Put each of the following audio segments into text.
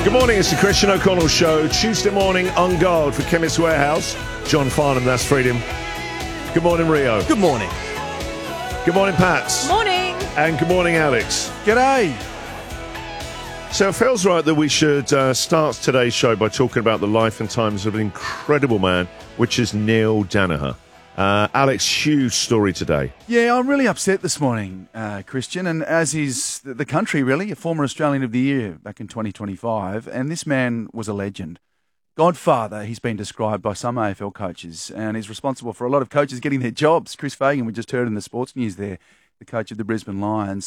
Good morning, it's the Christian O'Connell Show. Tuesday morning on guard for Chemist Warehouse. John Farnham, that's Freedom. Good morning, Rio. Good morning. Good morning, Pats. Morning. And good morning, Alex. G'day. So it feels right that we should start today's show by talking about the life and times of an incredible man, which is Neil Daniher. Alex, huge story today. Yeah, I'm really upset this morning, Christian, and as is the country, really, a former Australian of the Year back in 2025, and this man was a legend. Godfather, he's been described by some AFL coaches, and he's responsible for a lot of coaches getting their jobs. Chris Fagan, we just heard in the sports news there, the coach of the Brisbane Lions.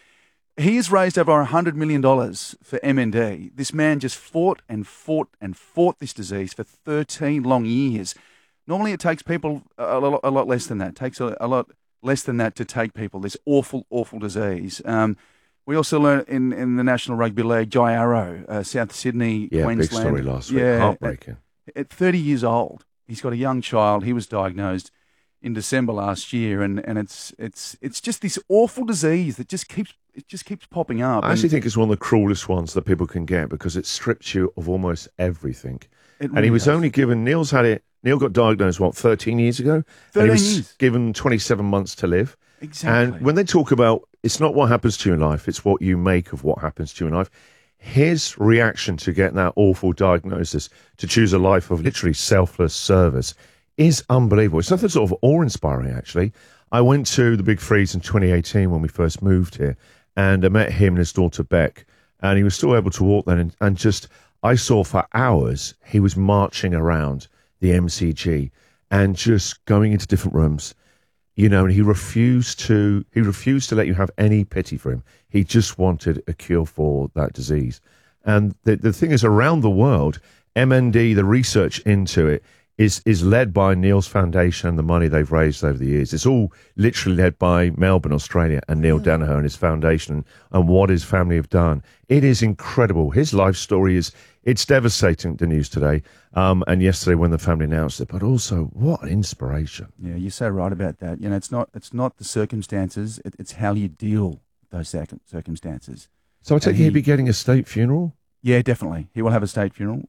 He has raised over $100 million for MND. This man just fought and fought and fought this disease for 13 long years. Normally it takes people a lot less than that. It takes a lot less than that to take people this awful, awful disease. We also learned in the National Rugby League, Jai Arrow, South Sydney, Queensland. Big story last week. Heartbreaking. At 30 years old, he's got a young child. He was diagnosed in December last year, and it's just this awful disease that just keeps popping up. I actually think it's one of the cruelest ones that people can get because it strips you of almost everything. And he was only given, Neil got diagnosed, 13 years ago? 13 and he was years. given 27 months to live. Exactly. And when they talk about, it's not what happens to you in life, it's what you make of what happens to you in life. His reaction to getting that awful diagnosis, to choose a life of literally selfless service, is unbelievable. It's nothing sort of awe-inspiring, actually. I went to the Big Freeze in 2018 when we first moved here, and I met him and his daughter Beck, and he was still able to walk then, and just, I saw for hours, he was marching around the MCG and just going into different rooms, you know, and he refused to let you have any pity for him. He just wanted a cure for that disease. And the thing is, around the world, MND, the research into it, is led by Neil's foundation and the money they've raised over the years. It's all literally led by Melbourne, Australia, and Neil Daniher and his foundation and what his family have done. It is incredible. His life story it's devastating, the news today, and yesterday when the family announced it, but also what an inspiration. Yeah, you're so right about that. You know, it's not the circumstances, it's how you deal with those circumstances. So I take it he'd be getting a state funeral? Yeah, definitely. He will have a state funeral,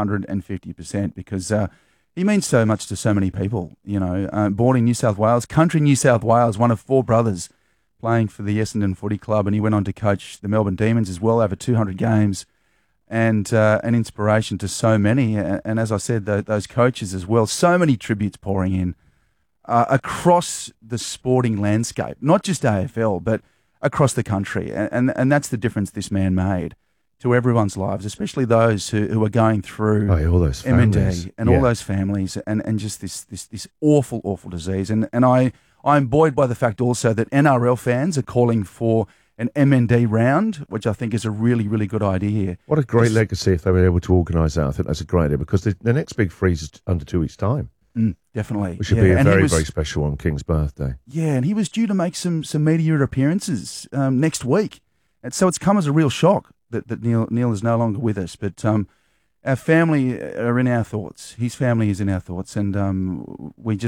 150%, because he means so much to so many people. You know, born in New South Wales, country New South Wales, one of four brothers playing for the Essendon Footy Club, and he went on to coach the Melbourne Demons as well, over 200 games, and an inspiration to so many. And as I said, those coaches as well, so many tributes pouring in across the sporting landscape, not just AFL, but across the country. And that's the difference this man made to everyone's lives, especially those who are going through all those families. MND and all those families, and just this awful, awful disease. And I'm buoyed by the fact also that NRL fans are calling for an MND round, which I think is a really, really good idea. What a great legacy if they were able to organise that. I think that's a great idea because the next Big Freeze is under 2 weeks' time. Definitely. Which should be a very special on King's birthday. Yeah, and he was due to make some media appearances next week. And so it's come as a real shock that Neil is no longer with us. But our family are in our thoughts. His family is in our thoughts. And we just